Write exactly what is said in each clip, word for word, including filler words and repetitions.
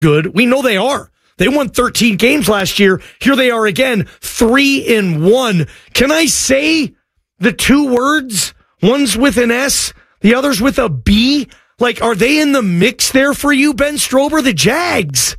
good. We know they are. They won thirteen games last year. Here they are again, three and one. Can I say the two words? One's with an S, the other's with a B. Like, are they in the mix there for you, Ben Strober? The Jags.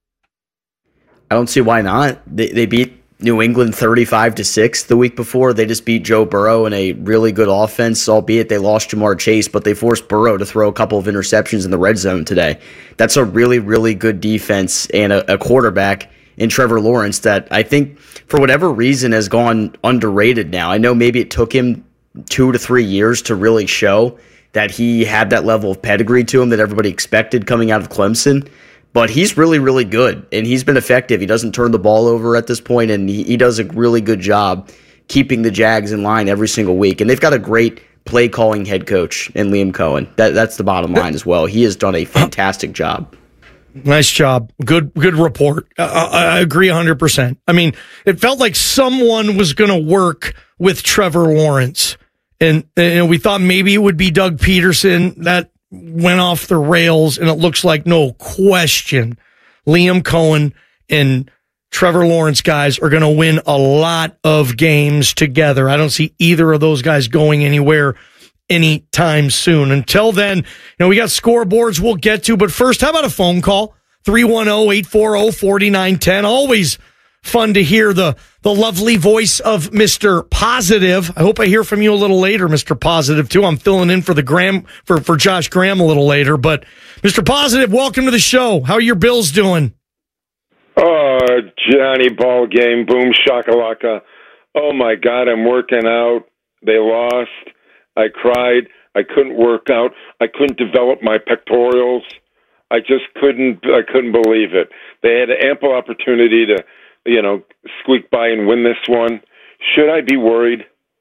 I don't see why not. They, they beat New England thirty-five to six the week before. They just beat Joe Burrow in a really good offense, albeit they lost Jamar Chase, but they forced Burrow to throw a couple of interceptions in the red zone today. That's a really, really good defense and a, a quarterback in Trevor Lawrence that I think, for whatever reason, has gone underrated now. I know maybe it took him two to three years to really show that he had that level of pedigree to him that everybody expected coming out of Clemson. But he's really, really good, and he's been effective. He doesn't turn the ball over at this point, and he, he does a really good job keeping the Jags in line every single week. And they've got a great play-calling head coach in Liam Cohen. That, that's the bottom line as well. He has done a fantastic job. Nice job. Good good report. Uh, I agree one hundred percent. I mean, it felt like someone was going to work with Trevor Lawrence, and, and we thought maybe it would be Doug Peterson. That went off the rails, and it looks like, no question, Liam Cohen and Trevor Lawrence guys are going to win a lot of games together. I don't see either of those guys going anywhere anytime soon. Until then, you know, we got scoreboards we'll get to, but first, how about a phone call? three one zero, eight four zero, four nine one zero. Always fun to hear the, the lovely voice of Mister Positive. I hope I hear from you a little later, Mister Positive, too. I'm filling in for the Graham, for, for Josh Graham a little later. But, Mister Positive, welcome to the show. How are your Bills doing? Oh, Johnny, ball game, boom, shakalaka. Oh, my God, I'm working out. They lost. I cried. I couldn't work out. I couldn't develop my pectorals. I just couldn't, I couldn't believe it. They had ample opportunity to, you know, squeak by and win this one. Should I be worried?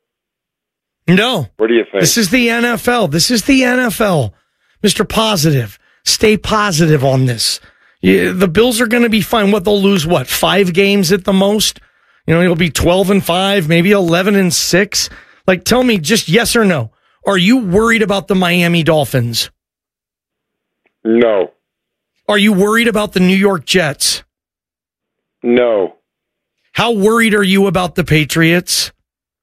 No. What do you think? This is the N F L. This is the N F L. Mister Positive, stay positive on this. Yeah, the Bills are going to be fine. What, they'll lose, what, five games at the most? You know, it'll be twelve and five, maybe eleven and six. Like, tell me just yes or no. Are you worried about the Miami Dolphins? No. Are you worried about the New York Jets? No. How worried are you about the Patriots?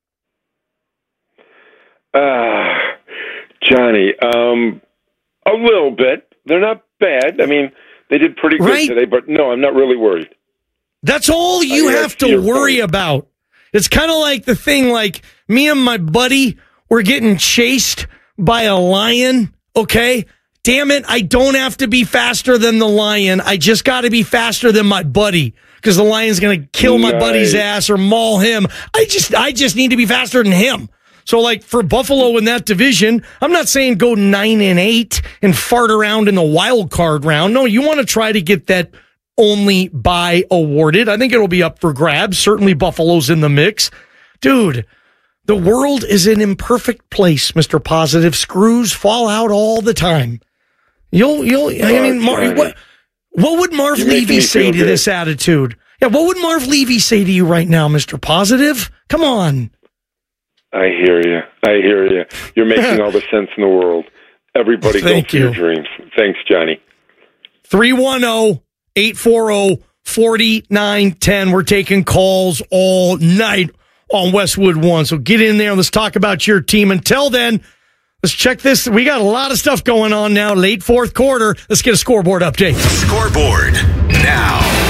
Uh, Johnny, um, a little bit. They're not bad. I mean, they did pretty good right? today, but no, I'm not really worried. That's all you have to worry point. about. It's kind of like the thing, like me and my buddy were getting chased by a lion, okay? Damn it, I don't have to be faster than the lion. I just got to be faster than my buddy because the lion's going to kill my nice. buddy's ass or maul him. I just I just need to be faster than him. So, like, for Buffalo in that division, I'm not saying go nine and eight and fart around in the wild card round. No, you want to try to get that only bye awarded. I think it'll be up for grabs. Certainly Buffalo's in the mix. Dude, the world is an imperfect place, Mister Positive. Screws fall out all the time. You'll, you'll, I mean, Mar- what, what would Marv Levy say to good. this attitude? Yeah, what would Marv Levy say to you right now, Mister Positive? Come on. I hear you. I hear you. You're making all the sense in the world. Everybody go for your dreams. Thanks, Johnny. three one zero, eight four zero, four nine one zero. We're taking calls all night on Westwood One. So get in there and let's talk about your team. Until then, let's check this. We got a lot of stuff going on now. Late fourth quarter. Let's get a scoreboard update. Scoreboard now.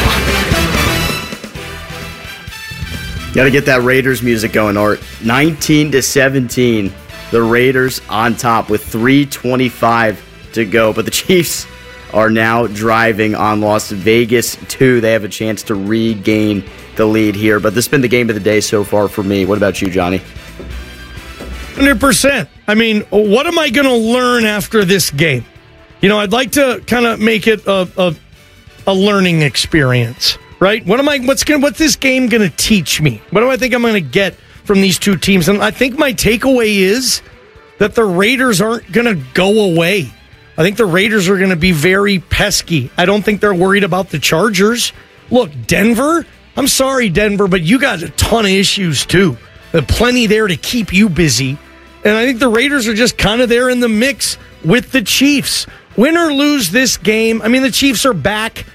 Got to get that Raiders music going, Art. nineteen to seventeen. The Raiders on top with three twenty-five to go. But the Chiefs are now driving on Las Vegas two. They have a chance to regain the lead here. But this has been the game of the day so far for me. What about you, Johnny? one hundred percent. I mean, what am I going to learn after this game? You know, I'd like to kind of make it a, a a learning experience, right? What am I? What's going? What's this game going to teach me? What do I think I'm going to get from these two teams? And I think my takeaway is that the Raiders aren't going to go away. I think the Raiders are going to be very pesky. I don't think they're worried about the Chargers. Look, Denver. I'm sorry, Denver, but you got a ton of issues too. There's plenty there to keep you busy. And I think the Raiders are just kind of there in the mix with the Chiefs. Win or lose this game, I mean, the Chiefs are back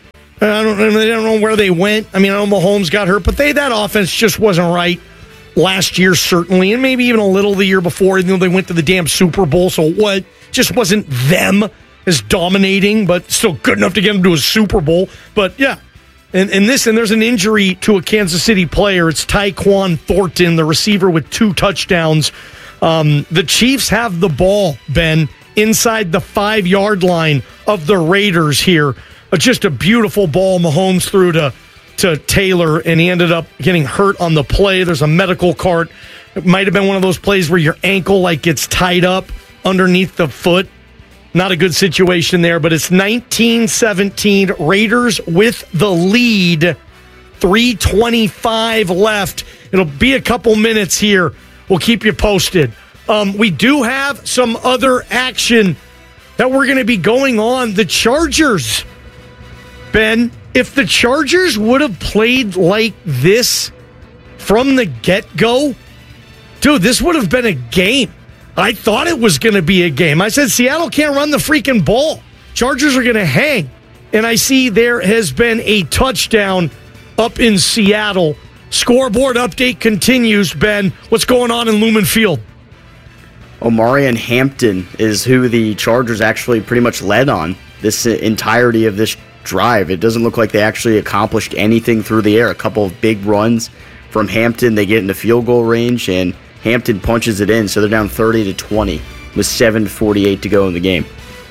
I don't, I don't know where they went. I mean, I know Mahomes got hurt, but they that offense just wasn't right last year, certainly, and maybe even a little the year before. You know, they went to the damn Super Bowl, so what? Just wasn't them as dominating, but still good enough to get them to a Super Bowl. But yeah, and, and this, and there's an injury to a Kansas City player. It's Tyquan Thornton, the receiver with two touchdowns. Um, the Chiefs have the ball, Ben, inside the five-yard line of the Raiders here. Uh, just a beautiful ball Mahomes threw to, to Taylor, and he ended up getting hurt on the play. There's a medical cart. It might have been one of those plays where your ankle like gets tied up underneath the foot. Not a good situation there, but it's nineteen seventeen. Raiders with the lead. three twenty-five left. It'll be a couple minutes here. We'll keep you posted. Um, we do have some other action that we're going to be going on. The Chargers, Ben, if the Chargers would have played like this from the get-go, dude, this would have been a game. I thought it was going to be a game. I said Seattle can't run the freaking ball. Chargers are going to hang. And I see there has been a touchdown up in Seattle. Scoreboard update continues, Ben. What's going on in Lumen Field? Omarion Hampton is who the Chargers actually pretty much led on this entirety of this drive. It doesn't look like they actually accomplished anything through the air. A couple of big runs from Hampton. They get into field goal range, and Hampton punches it in, so they're down thirty to twenty with seven forty-eight to go in the game.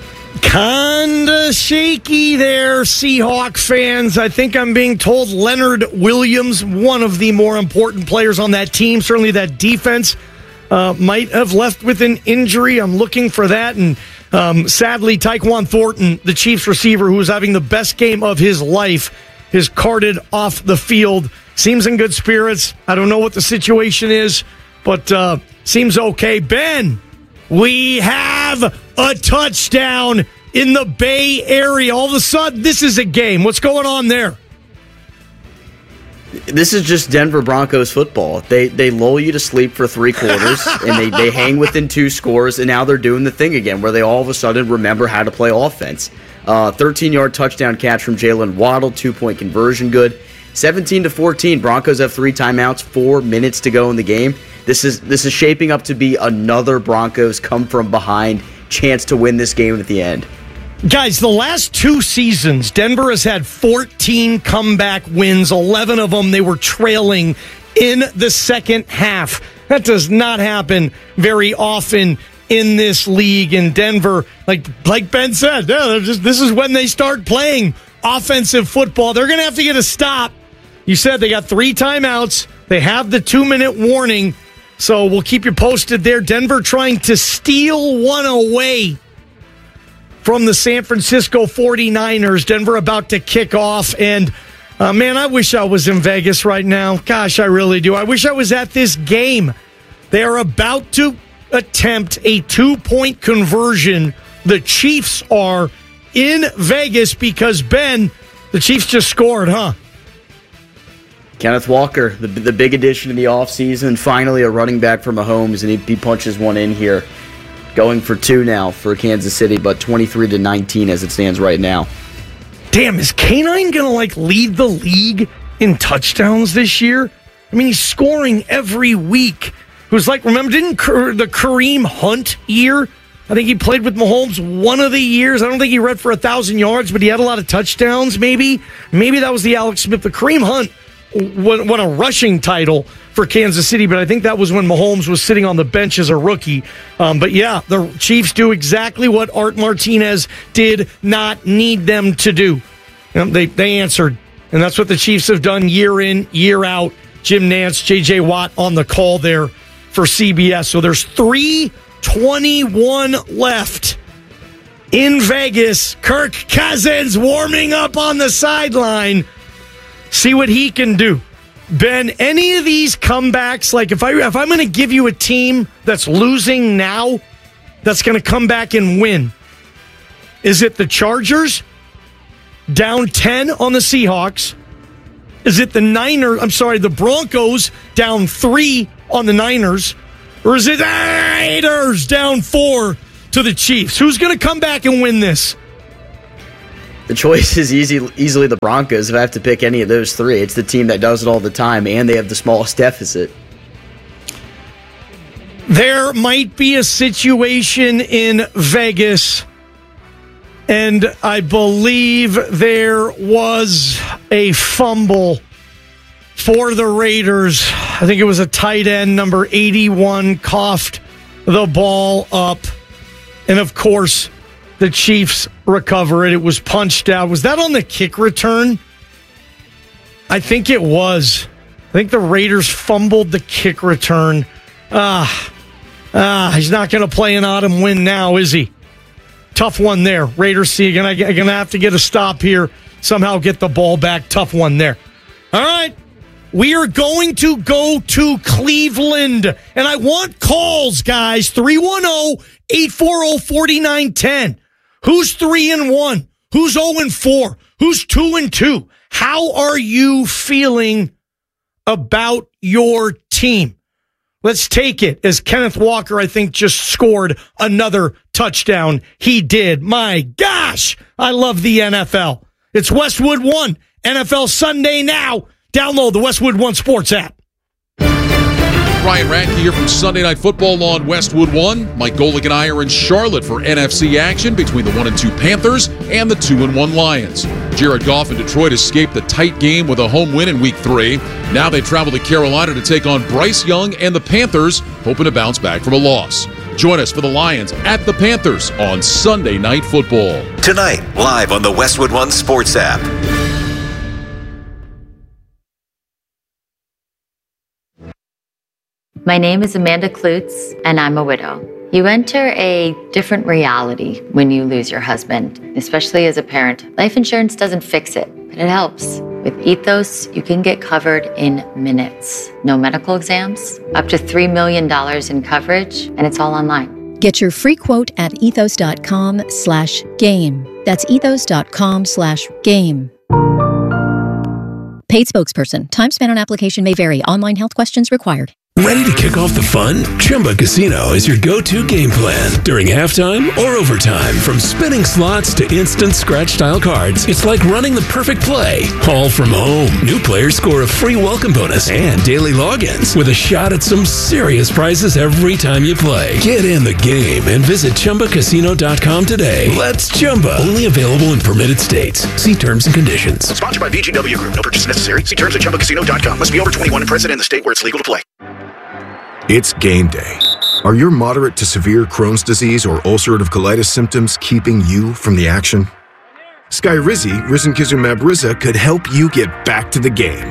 Kinda shaky there, Seahawk fans. I think I'm being told Leonard Williams, one of the more important players on that team, certainly that defense, uh, might have left with an injury. I'm looking for that. And um, sadly, Tyquan Thornton, the Chiefs receiver, who was having the best game of his life, is carted off the field. Seems in good spirits. I don't know what the situation is, but uh, seems okay. Ben, we have a touchdown in the Bay Area. All of a sudden, this is a game. What's going on there? This is just Denver Broncos football. They they lull you to sleep for three quarters, and they, they hang within two scores, and now they're doing the thing again where they all of a sudden remember how to play offense. Uh, thirteen-yard touchdown catch from Jalen Waddle, two-point conversion good. seventeen to fourteen, Broncos have three timeouts, four minutes to go in the game. This is this is shaping up to be another Broncos come from behind chance to win this game at the end. Guys, the last two seasons, Denver has had fourteen comeback wins. eleven of them they were trailing in the second half. That does not happen very often in this league. In Denver, like like Ben said, yeah, just, this is when they start playing offensive football. They're going to have to get a stop. You said they got three timeouts. They have the two-minute warning. So we'll keep you posted there. Denver trying to steal one away from the San Francisco forty-niners. Denver about to kick off. And, uh, man, I wish I was in Vegas right now. Gosh, I really do. I wish I was at this game. They are about to attempt a two-point conversion. The Chiefs are in Vegas because, Ben, the Chiefs just scored, huh? Kenneth Walker, the the big addition in the offseason, finally a running back for Mahomes, and he, he punches one in here. Going for two now for Kansas City, but twenty-three to nineteen as it stands right now. Damn, is Kanine going to, like, lead the league in touchdowns this year? I mean, he's scoring every week. It was like, remember, didn't the Kareem Hunt year? I think he played with Mahomes one of the years. I don't think he read for one thousand yards, but he had a lot of touchdowns, maybe. Maybe that was the Alex Smith. The Kareem Hunt won, won a rushing title for Kansas City, but I think that was when Mahomes was sitting on the bench as a rookie. Um, but yeah, the Chiefs do exactly what Art Martinez did not need them to do. You know, they, they answered, and that's what the Chiefs have done year in, year out. Jim Nantz, J J Watt on the call there for C B S. So there's three twenty-one left in Vegas. Kirk Cousins warming up on the sideline. See what he can do. Ben, any of these comebacks, like if, I, if I'm going to give you a team that's losing now, that's going to come back and win, is it the Chargers down ten on the Seahawks? Is it the Niners, I'm sorry, the Broncos down three on the Niners? Or is it the Raiders down four to the Chiefs? Who's going to come back and win this? The choice is easy, easily the Broncos. If I have to pick any of those three, it's the team that does it all the time, and they have the smallest deficit. There might be a situation in Vegas, and I believe there was a fumble for the Raiders. I think it was a tight end, number eighty-one, coughed the ball up. And, of course, the Chiefs recover it. It was punched out. Was that on the kick return? I think it was. I think the Raiders fumbled the kick return. Ah, ah, he's not going to play an autumn win now, is he? Tough one there. Raiders see going to have to get a stop here, somehow get the ball back. Tough one there. All right. We are going to go to Cleveland, and I want calls, guys. three one zero, eight four zero, four nine one zero. Who's three and one? Who's zero and four? Who's two and two? How are you feeling about your team? Let's take it as Kenneth Walker, I think, just scored another touchdown. He did. My gosh, I love the N F L. It's Westwood One, N F L Sunday now. Download the Westwood One Sports app. Ryan Radke here from Sunday Night Football on Westwood One. Mike Golick and I are in Charlotte for N F C action between the one and two Panthers and the two and one Lions. Jared Goff and Detroit escaped the tight game with a home win in week three. Now they travel to Carolina to take on Bryce Young and the Panthers, hoping to bounce back from a loss. Join us for the Lions at the Panthers on Sunday Night Football. Tonight, live on the Westwood One Sports app. My name is Amanda Klutz, and I'm a widow. You enter a different reality when you lose your husband, especially as a parent. Life insurance doesn't fix it, but it helps. With Ethos, you can get covered in minutes. No medical exams, up to three million dollars in coverage, and it's all online. Get your free quote at ethos.com slash game. That's ethos.com slash game. Paid spokesperson. Time spent on application may vary. Online health questions required. Ready to kick off the fun? Chumba Casino is your go-to game plan during halftime or overtime. From spinning slots to instant scratch-style cards, it's like running the perfect play, all from home. New players score a free welcome bonus and daily logins with a shot at some serious prizes every time you play. Get in the game and visit Chumba Casino dot com today. Let's Chumba. Only available in permitted states. See terms and conditions. Sponsored by V G W Group. No purchase necessary. See terms at Chumba Casino dot com. Must be over twenty-one and present in the state where it's legal to play. It's game day. Are your moderate to severe Crohn's disease or ulcerative colitis symptoms keeping you from the action? Skyrizi, risankizumab Riza, could help you get back to the game.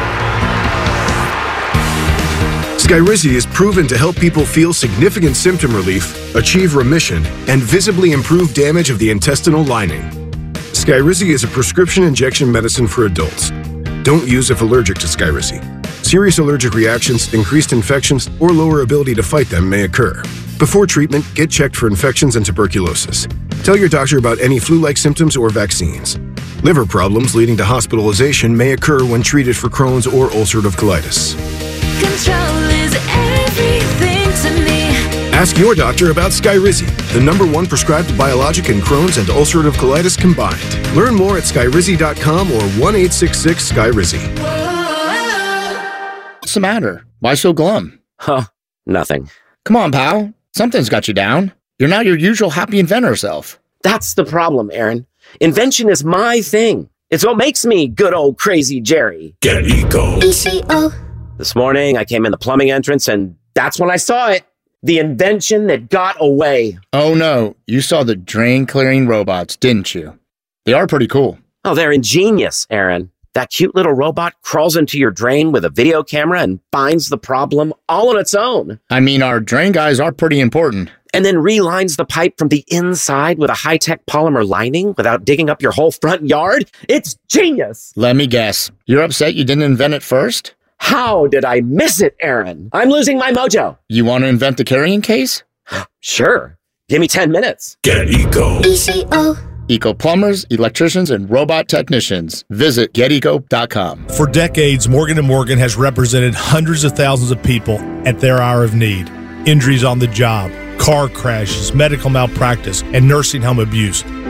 Skyrizi is proven to help people feel significant symptom relief, achieve remission, and visibly improve damage of the intestinal lining. Skyrizi is a prescription injection medicine for adults. Don't use if allergic to Skyrizi. Serious allergic reactions, increased infections, or lower ability to fight them may occur. Before treatment, get checked for infections and tuberculosis. Tell your doctor about any flu-like symptoms or vaccines. Liver problems leading to hospitalization may occur when treated for Crohn's or ulcerative colitis. Control is everything to me. Ask your doctor about Skyrizi, the number one prescribed biologic in Crohn's and ulcerative colitis combined. Learn more at skyrizi dot com or one eight six six Skyrizi. What's the matter? Why so glum? Huh, nothing. Come on, pal. Something's got you down. You're not your usual happy inventor self. That's the problem, Aaron. Invention is my thing. It's what makes me good old crazy Jerry. Get Eco. E C O. This morning, I came in the plumbing entrance, and that's when I saw it. The invention that got away. Oh, no. You saw the drain clearing robots, didn't you? They are pretty cool. Oh, they're ingenious, Aaron. That cute little robot crawls into your drain with a video camera and finds the problem all on its own. I mean, our drain guys are pretty important. And then relines the pipe from the inside with a high-tech polymer lining without digging up your whole front yard. It's genius. Let me guess. You're upset you didn't invent it first? How did I miss it, Aaron? I'm losing my mojo. You want to invent the carrying case? Sure. Give me ten minutes. Get Eco. E C O. Eco plumbers, electricians, and robot technicians. Visit get eco dot com. For decades, Morgan and Morgan has represented hundreds of thousands of people at their hour of need. Injuries on the job, car crashes, medical malpractice, and nursing home abuse.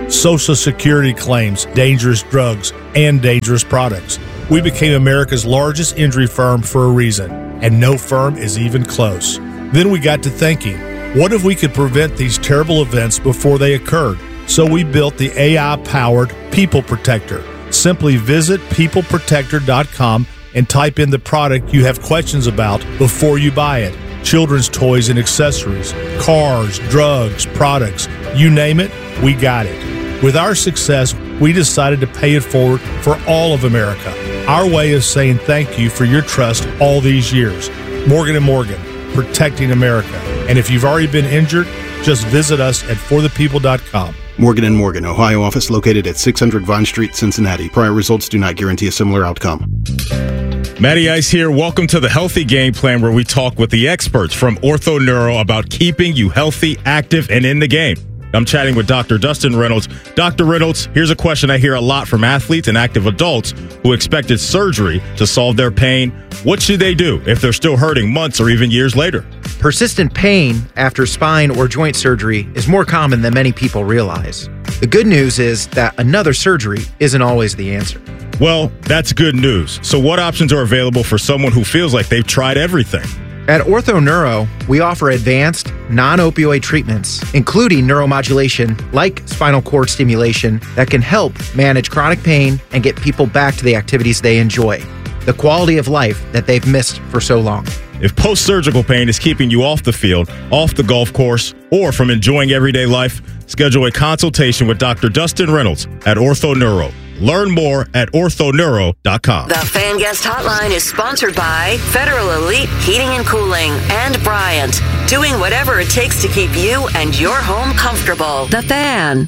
Social Security claims, dangerous drugs, and dangerous products. We became America's largest injury firm for a reason, and no firm is even close. Then we got to thinking, what if we could prevent these terrible events before they occurred? So we built the A I-powered People Protector. Simply visit people protector dot com and type in the product you have questions about before you buy it. Children's toys and accessories, cars, drugs, products, you name it, we got it. With our success, we decided to pay it forward for all of America. Our way of saying thank you for your trust all these years. Morgan and Morgan, protecting America. And if you've already been injured, just visit us at for the people dot com. Morgan and Morgan, Ohio office located at six hundred Vine Street, Cincinnati. Prior results do not guarantee a similar outcome. Matty Ice here. Welcome to the Healthy Game Plan, where we talk with the experts from Ortho Neuro about keeping you healthy, active, and in the game. I'm chatting with Doctor Dustin Reynolds. Doctor Reynolds, here's a question I hear a lot from athletes and active adults who expected surgery to solve their pain. What should they do if they're still hurting months or even years later? Persistent pain after spine or joint surgery is more common than many people realize. The good news is that another surgery isn't always the answer. Well, that's good news. So what options are available for someone who feels like they've tried everything? At Ortho Neuro, we offer advanced, non-opioid treatments, including neuromodulation like spinal cord stimulation that can help manage chronic pain and get people back to the activities they enjoy, the quality of life that they've missed for so long. If post-surgical pain is keeping you off the field, off the golf course, or from enjoying everyday life, schedule a consultation with Doctor Dustin Reynolds at Ortho Neuro. Learn more at ortho neuro dot com. The Fan Guest Hotline is sponsored by Federal Elite Heating and Cooling and Bryant, doing whatever it takes to keep you and your home comfortable. The Fan.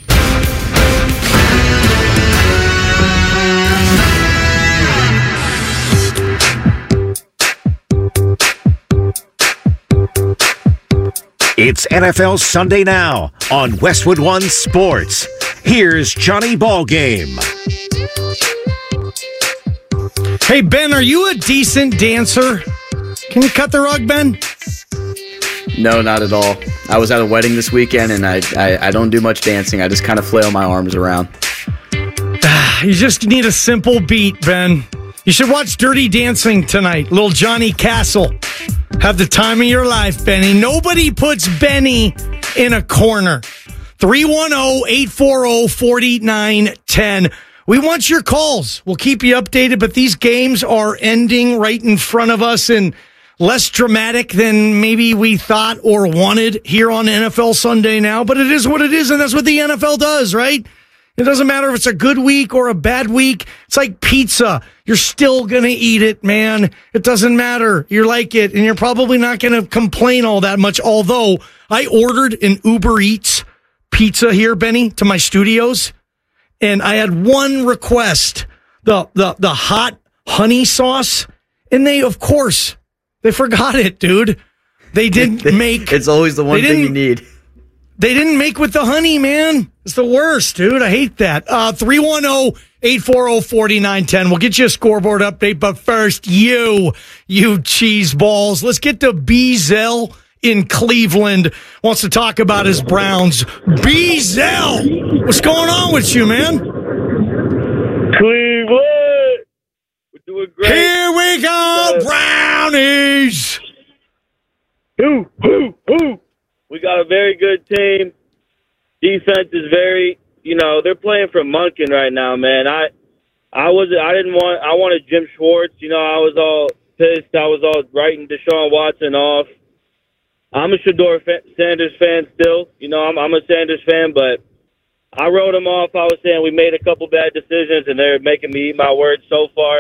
It's N F L Sunday Now on Westwood One Sports. Here's Johnny Ballgame. Hey, Ben, are you a decent dancer? Can you cut the rug, Ben? No, not at all. I was at a wedding this weekend, and I, I, I don't do much dancing. I just kind of flail my arms around. You just need a simple beat, Ben. You should watch Dirty Dancing tonight. Little Johnny Castle. Have the time of your life, Benny. Nobody puts Benny in a corner. three one zero, eight four zero, four nine one zero. We want your calls. We'll keep you updated, but these games are ending right in front of us and less dramatic than maybe we thought or wanted here on N F L Sunday Now. But it is what it is, and that's what the N F L does, right? It doesn't matter if it's a good week or a bad week. It's like pizza. You're still going to eat it, man. It doesn't matter. You like it, and you're probably not going to complain all that much. Although I ordered an Uber Eats pizza here, Benny, to my studios, and I had one request, the, the, the hot honey sauce, and they, of course, they forgot it, dude. They didn't make... It's always the one thing you need. They didn't make with the honey, man. It's the worst, dude. I hate that. Uh, three one zero, eight four zero, four nine one zero. We'll get you a scoreboard update, but first, you, you cheese balls. Let's get to Beazell in Cleveland. Wants to talk about his Browns. Beazell, what's going on with you, man? Cleveland, we're doing great. Here we go, Brownies. Hoo, hoo, hoo. We got a very good team. Defense is very, you know, they're playing for Monken right now, man. I, I was, I didn't want, I wanted Jim Schwartz. You know, I was all pissed. I was all writing Deshaun Watson off. I'm a Shedeur Sanders fan still. You know, I'm, I'm a Sanders fan, but I wrote him off. I was saying we made a couple bad decisions, and they're making me eat my words so far.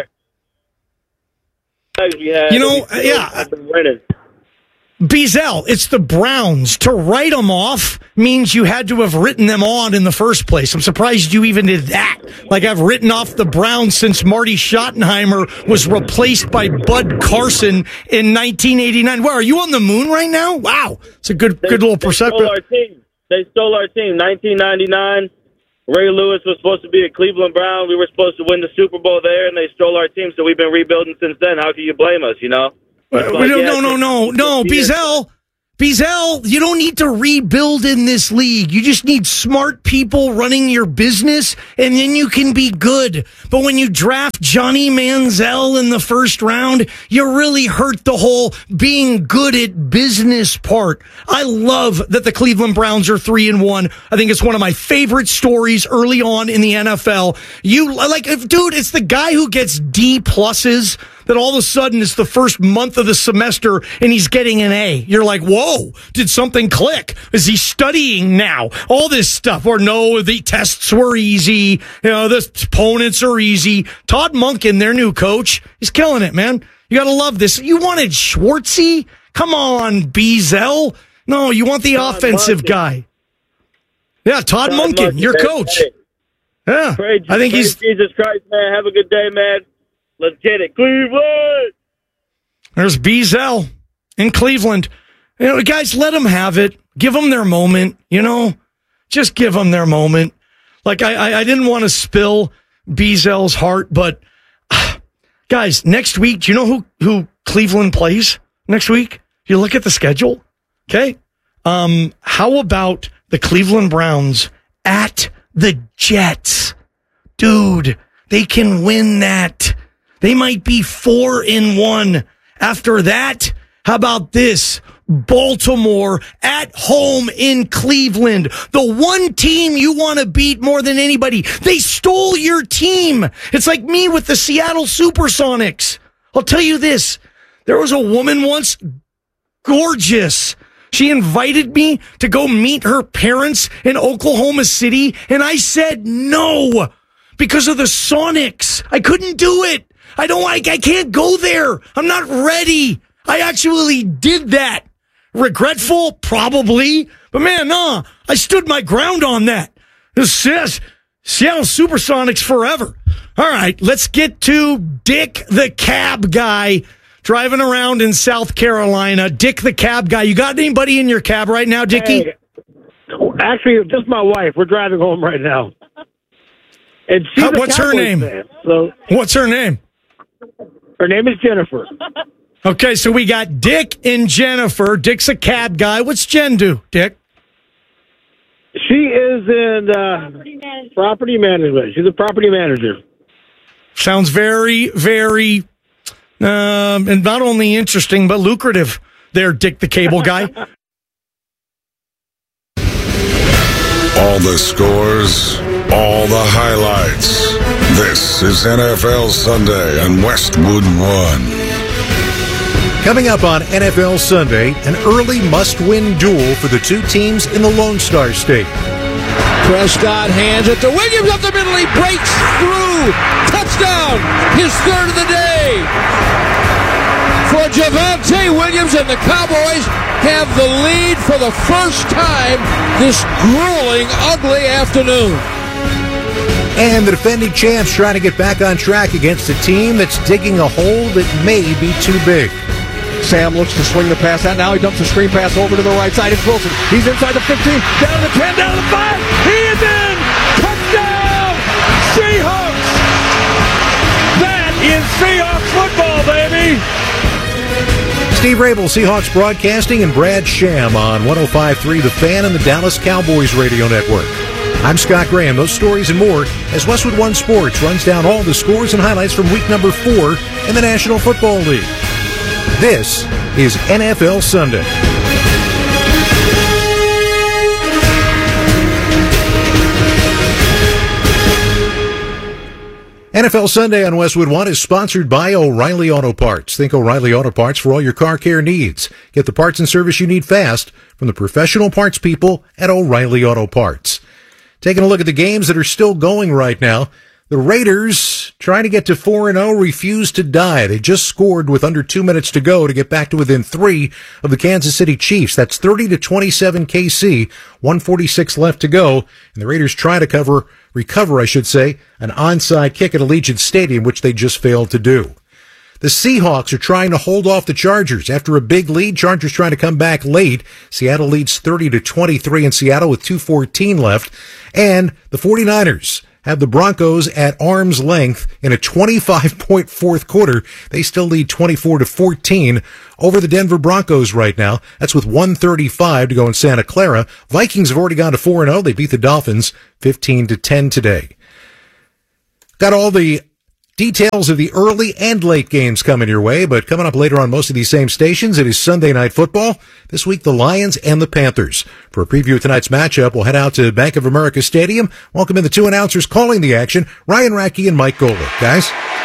We had, you know, yeah. I've been winning. Beazell, it's the Browns. To write them off means you had to have written them on in the first place. I'm surprised you even did that. Like, I've written off the Browns since Marty Schottenheimer was replaced by Bud Carson in nineteen eighty-nine. Where, are you on the moon right now? Wow. It's a good they, good little they perception. Stole our team. They stole our team. nineteen ninety-nine, Ray Lewis was supposed to be a Cleveland Brown. We were supposed to win the Super Bowl there, and they stole our team, so we've been rebuilding since then. How can you blame us, you know? Like, no, no, no, no, no, Beazell, Beazell, you don't need to rebuild in this league. You just need smart people running your business, and then you can be good. But when you draft Johnny Manziel in the first round, you really hurt the whole being good at business part. I love that the Cleveland Browns are three and one. I think it's one of my favorite stories early on in the N F L. You like, dude, it's the guy who gets D pluses that all of a sudden it's the first month of the semester and he's getting an A. You're like, whoa, did something click? Is he studying now? All this stuff. Or no, the tests were easy. You know, the opponents are easy. Todd Monken, their new coach, he's killing it, man. You got to love this. You wanted Schwartzy? Come on, Beazell. No, you want the Todd offensive Monken. guy. Yeah, Todd, Todd Monken, Monken, your coach. Hey. Yeah, Praise, I think praise he's... Jesus Christ, man. Have a good day, man. Let's get it. Cleveland! There's Beazell in Cleveland. You know, guys, let them have it. Give them their moment, you know? Just give them their moment. Like, I, I, I didn't want to spill Beazell's heart, but, uh, guys, next week, do you know who, who Cleveland plays next week? You look at the schedule, okay? Um, how about the Cleveland Browns at the Jets? Dude, they can win that. They might be four in one. After that, how about this? Baltimore at home in Cleveland. The one team you want to beat more than anybody. They stole your team. It's like me with the Seattle Supersonics. I'll tell you this. There was a woman once, gorgeous. She invited me to go meet her parents in Oklahoma City, and I said no because of the Sonics. I couldn't do it. I don't like, I can't go there. I'm not ready. I actually did that. Regretful? Probably. But man, nah, I stood my ground on that. This says Seattle Supersonics forever. All right, let's get to Dick the Cab Guy driving around in South Carolina. Dick the Cab Guy. You got anybody in your cab right now, Dickie? Hey, actually, just my wife. We're driving home right now. And she's How, what's her name? Fan, so what's her name? Her name is Jennifer. Okay, so we got Dick and Jennifer. Dick's a cab guy. What's Jen do, Dick? She is in uh, property, management. property management. She's a property manager. Sounds very, very, um, and not only interesting, but lucrative there, Dick the cable guy. All the scores, all the highlights. This is N F L Sunday on Westwood One. Coming up on N F L Sunday, an early must-win duel for the two teams in the Lone Star State. Prescott hands it to Williams up the middle. He breaks through. Touchdown. His third of the day. For Javonte Williams, and the Cowboys have the lead for the first time this grueling, ugly afternoon. And the defending champs trying to get back on track against a team that's digging a hole that may be too big. Sam looks to swing the pass out. Now he dumps a screen pass over to the right side. It's Wilson. He's inside the fifteen, down to the ten, down to the five. He is in! Touchdown! Seahawks! That is Seahawks football, baby! Steve Rabel, Seahawks Broadcasting, and Brad Sham on one oh five point three The Fan and the Dallas Cowboys Radio Network. I'm Scott Graham. Those stories and more as Westwood One Sports runs down all the scores and highlights from week number four in the National Football League. This is N F L Sunday. N F L Sunday on Westwood One is sponsored by O'Reilly Auto Parts. Think O'Reilly Auto Parts for all your car care needs. Get the parts and service you need fast from the professional parts people at O'Reilly Auto Parts. Taking a look at the games that are still going right now. The Raiders, trying to get to four and oh, refuse to die. They just scored with under two minutes to go to get back to within three of the Kansas City Chiefs. That's thirty to twenty-seven K C, one forty-six left to go. And the Raiders try to cover, recover, I should say, an onside kick at Allegiant Stadium, which they just failed to do. The Seahawks are trying to hold off the Chargers. After a big lead, Chargers trying to come back late. Seattle leads thirty to twenty-three in Seattle with two fourteen left. And the 49ers have the Broncos at arm's length in a twenty-five point fourth quarter. They still lead twenty-four to fourteen over the Denver Broncos right now. That's with one thirty-five to go in Santa Clara. Vikings have already gone to four and oh. They beat the Dolphins fifteen to ten today. Got all the details of the early and late games coming your way, but coming up later on most of these same stations, it is Sunday Night Football. This week, the Lions and the Panthers. For a preview of tonight's matchup, we'll head out to Bank of America Stadium. Welcome in the two announcers calling the action, Ryan Radke and Mike Golick. Guys?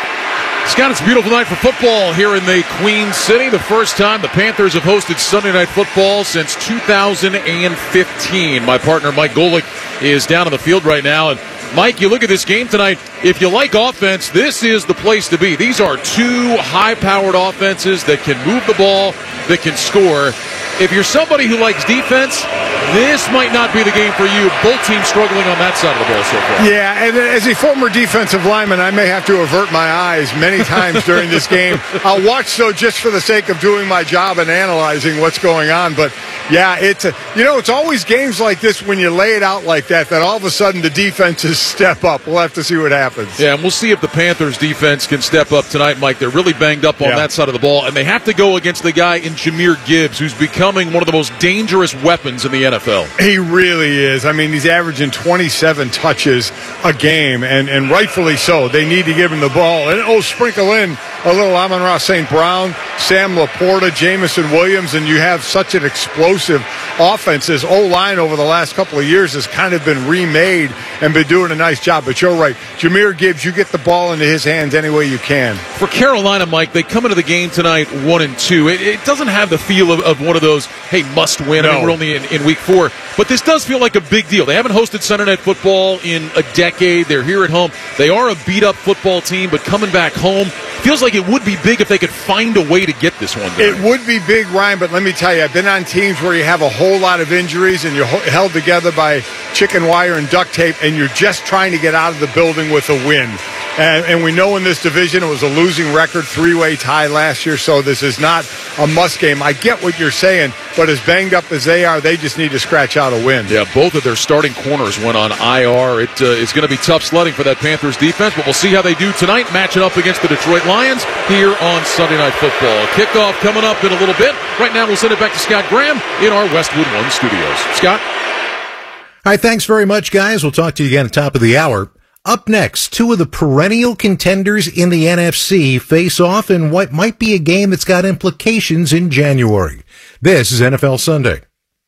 Scott, it's a beautiful night for football here in the Queen City. The first time the Panthers have hosted Sunday Night Football since two thousand fifteen. My partner, Mike Golick, is down on the field right now, and Mike, you look at this game tonight, if you like offense, this is the place to be. These are two high-powered offenses that can move the ball, that can score. If you're somebody who likes defense, this might not be the game for you. Both teams struggling on that side of the ball so far. Yeah, and as a former defensive lineman, I may have to avert my eyes many times during this game. I'll watch, though, just for the sake of doing my job and analyzing what's going on. But, yeah, it's a, you know, it's always games like this when you lay it out like that, that all of a sudden the defenses step up. We'll have to see what happens. Yeah, and we'll see if the Panthers defense can step up tonight, Mike. They're really banged up on yeah. that side of the ball, and they have to go against the guy in Jahmyr Gibbs, who's becoming one of the most dangerous weapons in the N F L. He really is. I mean, he's averaging twenty-seven touches a game, and, and rightfully so. They need to give him the ball. And, oh, sprinkle in a little Amon-Ra Saint Brown, Sam Laporta, Jameson Williams, and you have such an explosive offense. His O-line over the last couple of years has kind of been remade and been doing a nice job. But you're right. Jahmyr Gibbs, you get the ball into his hands any way you can. For Carolina, Mike, they come into the game tonight one and two. It, it doesn't have the feel of, of one of those, hey, must win. No. I mean, we're only in, in week four. But this does feel like a big deal. They haven't hosted Sunday Night Football in a decade. They're here at home. They are a beat-up football team, but coming back home feels like it would be big if they could find a way to get this one done. It would be big, Ryan, but let me tell you, I've been on teams where you have a whole lot of injuries and you're held together by chicken wire and duct tape, and you're just trying to get out of the building with a win. And, and we know in this division it was a losing record, three-way tie last year, so this is not a must game. I get what you're saying, but as banged up as they are, they just need to scratch out a win. Yeah, both of their starting corners went on I R. It uh, is going to be tough sledding for that Panthers defense, but we'll see how they do tonight, matching up against the Detroit Lions here on Sunday Night Football. Kickoff coming up in a little bit. Right now, we'll send it back to Scott Graham in our Westwood One studios. Scott? All right, thanks very much, guys. We'll talk to you again at the top of the hour. Up next, two of the perennial contenders in the N F C face off in what might be a game that's got implications in January. This is N F L Sunday.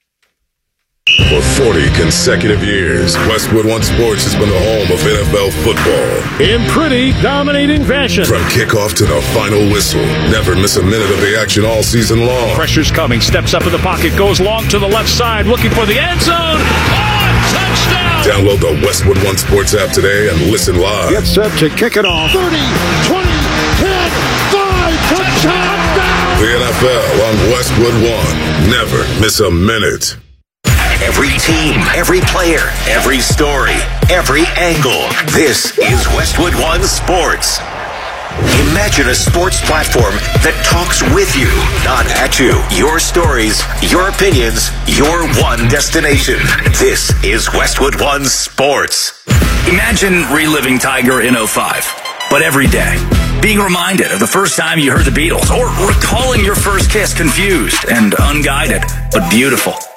For forty consecutive years, Westwood One Sports has been the home of N F L football. In pretty dominating fashion. From kickoff to the final whistle, never miss a minute of the action all season long. Pressure's coming, steps up in the pocket, goes long to the left side, looking for the end zone. Oh, touchdown! Download the Westwood One Sports app today and listen live. Get set to kick it off. thirty, twenty, ten, five, touchdown! The N F L on Westwood One. Never miss a minute. Every team, every player, every story, every angle. This is Westwood One Sports. Imagine a sports platform that talks with you, not at you. Your stories, your opinions, your one destination. This is Westwood One Sports. Imagine reliving Tiger in oh five, but every day. Being reminded of the first time you heard the Beatles, or recalling your first kiss confused and unguided, but beautiful.